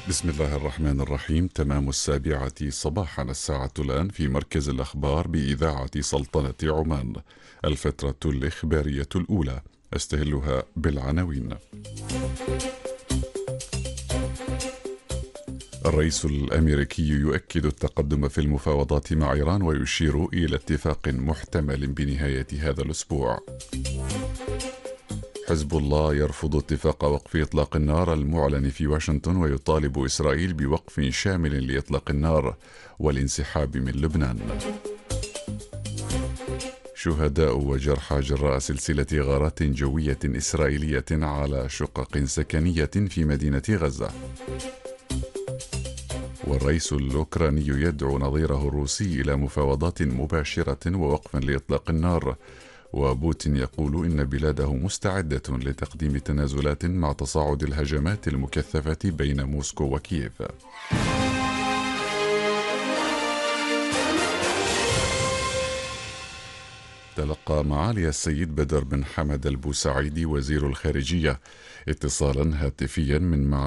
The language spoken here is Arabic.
بسم الله الرحمن الرحيم. تمام 7:00 صباحا، الساعة الآن في مركز الأخبار بإذاعة سلطنة عمان. الفترة الإخبارية الأولى أستهلها بالعناوين. الرئيس الأمريكي يؤكد التقدم في المفاوضات مع إيران ويشير إلى اتفاق محتمل بنهاية هذا الأسبوع. حزب الله يرفض اتفاق وقف إطلاق النار المعلن في واشنطن ويطالب إسرائيل بوقف شامل لإطلاق النار والانسحاب من لبنان. شهداء وجرحى جراء سلسلة غارات جوية إسرائيلية على شقق سكنية في مدينة غزة. والرئيس الأوكراني يدعو نظيره الروسي إلى مفاوضات مباشرة ووقفا لإطلاق النار، وبوتين يقول إن بلاده مستعدة لتقديم تنازلات مع تصاعد الهجمات المكثفة بين موسكو وكييف. تلقى معالي السيد بدر بن حمد البوسعيدي وزير الخارجية اتصالا هاتفيا من